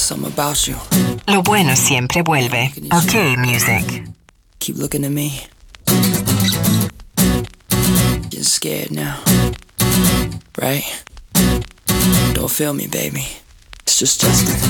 Something about you. Lo bueno siempre vuelve. Ok, Music. Keep looking at me. Getting scared now. Right? Don't feel me, baby. It's just Justin.